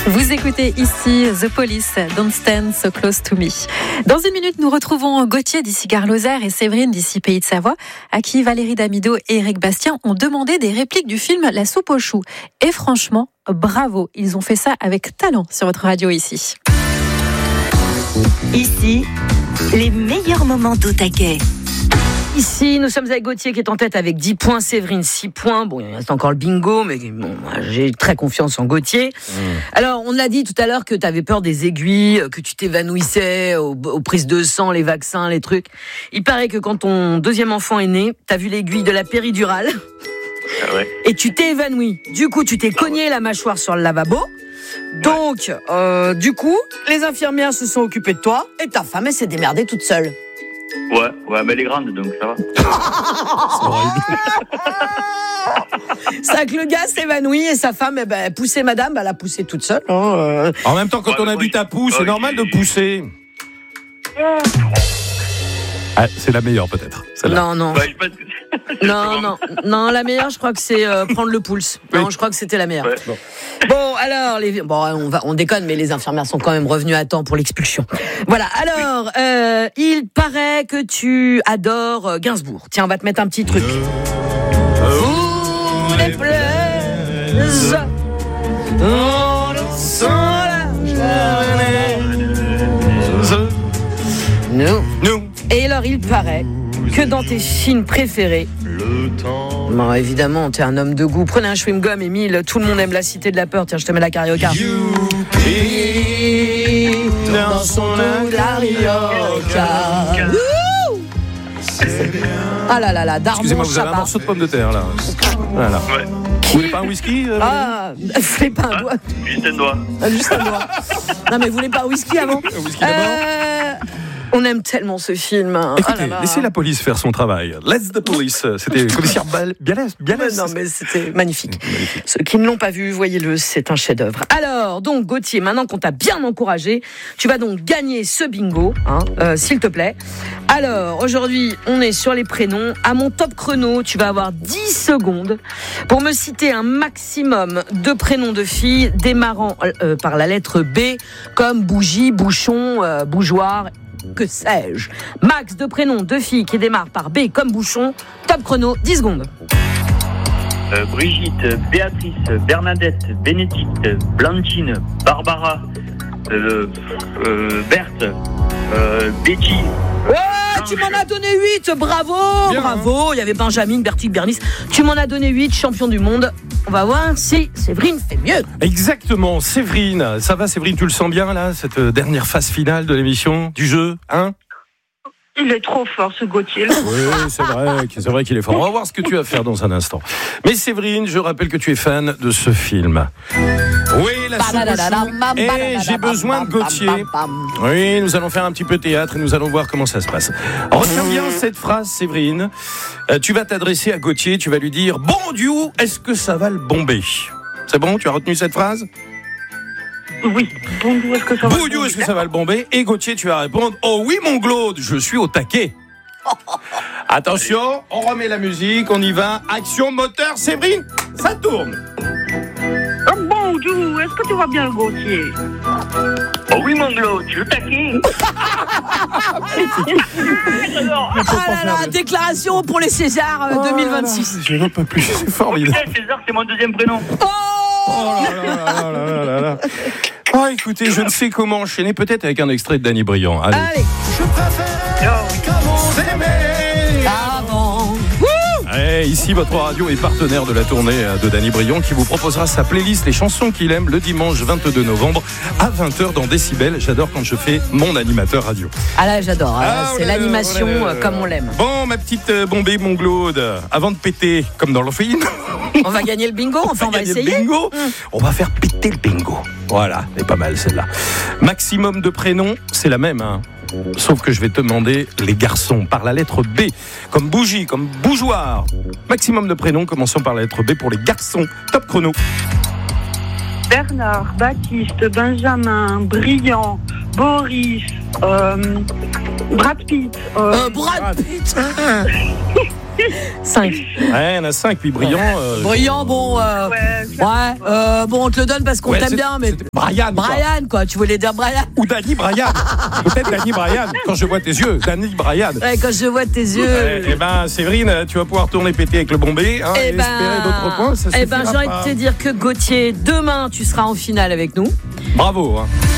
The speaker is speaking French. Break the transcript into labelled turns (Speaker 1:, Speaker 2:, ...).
Speaker 1: Vous écoutez ici The Police, Don't Stand So Close To Me. Dans une minute, nous retrouvons Gauthier d'ici Gare-Lozère et Séverine d'ici Pays de Savoie, à qui Valérie Damido et Éric Bastien ont demandé des répliques du film La soupe aux choux. Et franchement, bravo, ils ont fait ça avec talent sur votre radio ici.
Speaker 2: Ici, les meilleurs moments d'Au Taquet.
Speaker 3: Ici, nous sommes avec Gauthier qui est en tête avec 10 points, Séverine 6 points. Bon, il reste encore le bingo, mais bon, j'ai très confiance en Gauthier. Alors, on l'a dit tout à l'heure que tu avais peur des aiguilles, que tu t'évanouissais aux prises de sang, les vaccins, les trucs. Il paraît que quand ton deuxième enfant est né, tu as vu l'aiguille de la péridurale et tu t'es évanoui. Du coup, tu t'es cogné la mâchoire sur le lavabo. Donc, du coup, les infirmières se sont occupées de toi et ta femme, elle s'est démerdée toute seule.
Speaker 4: Ouais, mais elle est grande, donc ça va.
Speaker 3: C'est que le gars s'évanouit et sa femme, elle poussait madame, elle a poussé toute seule.
Speaker 5: En même temps, quand on habite à Pou, c'est normal de pousser. Ah, c'est la meilleure peut-être. Celle-là.
Speaker 3: Non.
Speaker 4: Ouais, je pense que
Speaker 3: Non, la meilleure, je crois que c'est prendre le pouls. Non, je crois que c'était la meilleure.
Speaker 4: Ouais.
Speaker 3: Bon, alors, on déconne, mais les infirmières sont quand même revenues à temps pour l'expulsion. Voilà, alors, il paraît que tu adores Gainsbourg. Tiens, on va te mettre un petit truc. Vous les plaise, on sent la Nous. Et alors, il paraît que dans tes films préférés, bon, évidemment, t'es un homme de goût. Prenez un chewing-gum, Émile. Tout le monde aime La Cité de la Peur. Tiens, je te mets la carioca. Dans son carioca. Ah là là là, Darmon.
Speaker 5: Excusez-moi, vous avez un morceau de pomme de terre là. Voilà.
Speaker 4: Ouais.
Speaker 5: Vous voulez pas un whisky
Speaker 3: Vous voulez pas un doigt?
Speaker 4: Juste un doigt.
Speaker 3: Juste un doigt. Non, mais vous voulez pas un whisky avant?
Speaker 5: Un whisky d'abord.
Speaker 3: On aime tellement ce film.
Speaker 5: Écoutez, laissez la police faire son travail. Let's the police. C'était le commissaire Bialès.
Speaker 3: Non, mais c'était magnifique. Ceux qui ne l'ont pas vu, voyez-le, c'est un chef-d'œuvre. Alors, donc, Gauthier, maintenant qu'on t'a bien encouragé, tu vas donc gagner ce bingo, s'il te plaît. Alors, aujourd'hui, on est sur les prénoms. À mon top chrono, tu vas avoir 10 secondes pour me citer un maximum de prénoms de filles démarrant par la lettre B, comme bougie, bouchon, bougeoir, que sais-je. Max de prénoms de filles qui démarrent par B comme bouchon. Top chrono, 10 secondes.
Speaker 4: Brigitte, Béatrice, Bernadette, Bénédicte, Blanchine, Barbara, Berthe, Betty.
Speaker 3: Ouais, tu m'en as donné 8, bravo.
Speaker 5: Bien,
Speaker 3: bravo. Il y avait Benjamin, Bertie, Bernice. Tu m'en as donné 8, champion du monde. On va voir si Séverine fait mieux.
Speaker 5: Exactement, Séverine. Ça va, Séverine, tu le sens bien là, cette dernière phase finale de l'émission, du jeu, hein?
Speaker 6: Il est trop fort, ce Gauthier.
Speaker 5: Oui, c'est vrai qu'il est fort. On va voir ce que tu vas faire dans un instant. Mais Séverine, je rappelle que tu es fan de ce film. Oui, la soupe aux choux. Et j'ai besoin de Gauthier. Oui, nous allons faire un petit peu de théâtre et nous allons voir comment ça se passe. Retiens bien cette phrase, Séverine. Tu vas t'adresser à Gauthier, tu vas lui dire « Bon Dieu, est-ce que ça va le bomber ?» C'est bon, tu as retenu cette phrase ?
Speaker 6: Oui. Bonjour, est-ce que ça va?
Speaker 5: Bonjour, est-ce que ça va le bomber? Et Gauthier, tu vas répondre « Oh oui, mon Claude, je suis au taquet. » Attention, on remet la musique, on y va. Action moteur, Séverine, ça tourne.
Speaker 6: Oh, bonjour, est-ce que tu vas bien, Gauthier?
Speaker 4: Oh oui, mon Claude, je taquine.
Speaker 3: Ah là là, déclaration pour les Césars 2026.
Speaker 5: Je n'en peux plus, c'est formidable.
Speaker 4: Putain, César, c'est mon deuxième prénom.
Speaker 5: Oh là là. Oh, écoutez, je ne sais comment enchaîner, peut-être avec un extrait de Danny Briand. Allez.
Speaker 3: Je préfère s'aimer avant.
Speaker 5: Ici, votre radio est partenaire de la tournée de Danny Briand qui vous proposera sa playlist Les chansons qu'il aime le dimanche 22 novembre à 20h dans Décibel. J'adore quand je fais mon animateur radio.
Speaker 3: Ah là, j'adore. C'est l'animation comme on l'aime.
Speaker 5: Bon, ma petite bombée, mon Claude, avant de péter, comme dans le film.
Speaker 3: On va gagner le bingo, enfin on va essayer.
Speaker 5: Le bingo. On va faire péter le bingo. Voilà, elle est pas mal celle-là. Maximum de prénoms, c'est la même, hein. Sauf que je vais te demander les garçons par la lettre B, comme bougie, comme bougeoir. Maximum de prénoms, commençons par la lettre B pour les garçons. Top chrono.
Speaker 6: Bernard, Baptiste, Benjamin, Briand, Boris, Brad Pitt.
Speaker 3: Brad Pitt. 5.
Speaker 5: Ouais, il y en a 5, puis Brillant.
Speaker 3: Brillant, bon. Bon, on te le donne parce qu'on t'aime bien, mais.
Speaker 5: Brian.
Speaker 3: Brian, quoi. Tu voulais dire Brian?
Speaker 5: Ou Danny Brian. Peut-être Danny Brian. Quand je vois tes yeux, Danny Brian.
Speaker 3: Ouais, quand je vois tes yeux.
Speaker 5: Eh ben, Séverine, tu vas pouvoir tourner péter avec le Bombay. Hein, et espérer d'autres points. Ça
Speaker 3: j'ai envie de te dire que Gauthier, demain, tu seras en finale avec nous.
Speaker 5: Bravo. Hein.